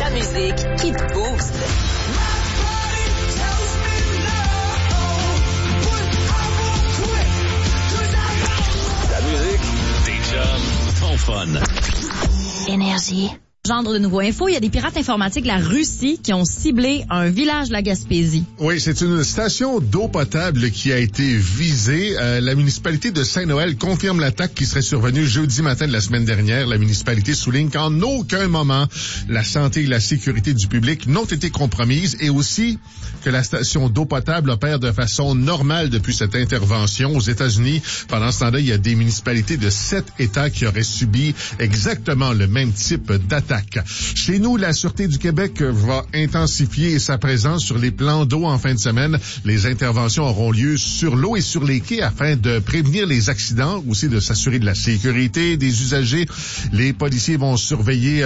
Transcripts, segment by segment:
La musique qui te booste. La musique, des chums, ton fun. Énergie. Genre de nouveaux infos, il y a des pirates informatiques de la Russie qui ont ciblé un village de la Gaspésie. Oui, c'est une station d'eau potable qui a été visée. La municipalité de Saint-Noël confirme l'attaque qui serait survenue jeudi matin de la semaine dernière. La municipalité souligne qu'en aucun moment la santé et la sécurité du public n'ont été compromises et aussi que la station d'eau potable opère de façon normale depuis cette intervention. Aux États-Unis, pendant ce temps-là, il y a des municipalités de 7 États qui auraient subi exactement le même type d'attaque. Chez nous, la Sûreté du Québec va intensifier sa présence sur les plans d'eau en fin de semaine. Les interventions auront lieu sur l'eau et sur les quais afin de prévenir les accidents, aussi de s'assurer de la sécurité des usagers. Les policiers vont surveiller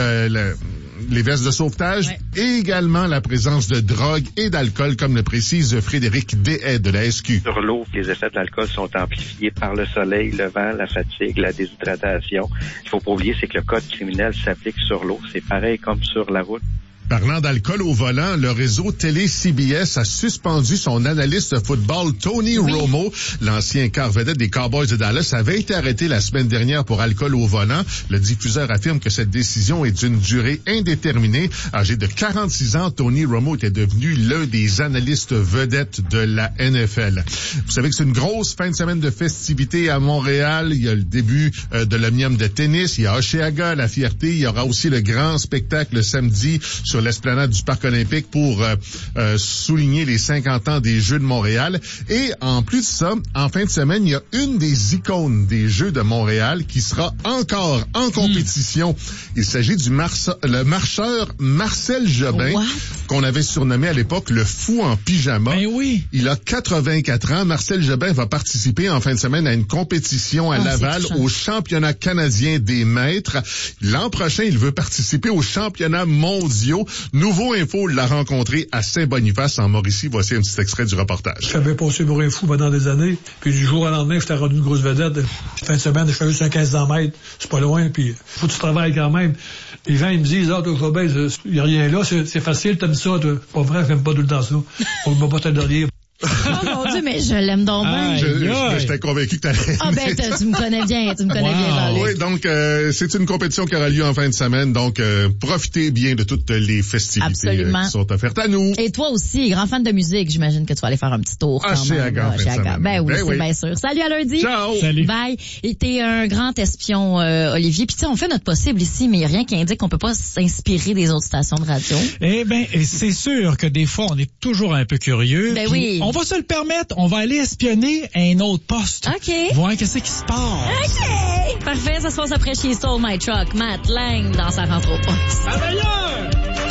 les vestes de sauvetage et également la présence de drogue et d'alcool, comme le précise Frédéric Dehaye de la SQ. Sur l'eau, les effets de l'alcool sont amplifiés par le soleil, le vent, la fatigue, la déshydratation. Il faut pas oublier, c'est que le code criminel s'applique sur l'eau. C'est pareil comme sur la route. Parlant d'alcool au volant, le réseau télé-CBS a suspendu son analyste de football Tony Romo. L'ancien quart vedette des Cowboys de Dallas avait été arrêté la semaine dernière pour alcool au volant. Le diffuseur affirme que cette décision est d'une durée indéterminée. Âgé de 46 ans, Tony Romo était devenu l'un des analystes vedettes de la NFL. Vous savez que c'est une grosse fin de semaine de festivités à Montréal. Il y a le début de l'Omnium de tennis. Il y a Oshéaga, la fierté. Il y aura aussi le grand spectacle le samedi sur l'esplanade du Parc olympique pour souligner les 50 ans des Jeux de Montréal. Et en plus de ça, en fin de semaine, il y a une des icônes des Jeux de Montréal qui sera encore en compétition. Il s'agit du le marcheur Marcel Jobin, qu'on avait surnommé à l'époque le fou en pyjama. Ben oui. Il a 84 ans. Marcel Jobin va participer en fin de semaine à une compétition à Laval au championnat canadien des maîtres. L'an prochain, il veut participer aux championnats mondiaux. Nouveau info, l'a rencontré à Saint-Boniface en Mauricie. Voici un petit extrait du reportage. J'avais passé pour un fou pendant des années. Puis du jour au lendemain, j'étais rendu une grosse vedette. Fin de semaine, je fais juste un 1500 mètres. C'est pas loin. Puis faut que tu travailles quand même. Les gens, ils me disent, toi, Jobin, il y a rien là. C'est facile, t'aimes ça. Pas vrai, j'aime pas tout le temps ça. On me bat de rien. Oh mon Dieu, mais je l'aime donc bien. J'étais convaincu que t'allais. Ah ben, tu me connais bien, bien dans oui, donc c'est une compétition qui aura lieu en fin de semaine, donc profitez bien de toutes les festivités qui sont offertes à nous. Et toi aussi, grand fan de musique, j'imagine que tu vas aller faire un petit tour quand même. Ben oui, c'est bien sûr. Salut, à lundi. Ciao. Salut. Bye. Et t'es un grand espion, Olivier. Puis tu sais, on fait notre possible ici, mais il n'y a rien qui indique qu'on peut pas s'inspirer des autres stations de radio. Eh ben, c'est sûr que des fois, on est toujours un peu curieux. Ben oui. On va se le permettre, on va aller espionner un autre poste. OK. Voir qu'est-ce qui se passe. OK. Parfait, ça se passe après chez Stole My Truck. Matt Lang dans sa rentre au poste. À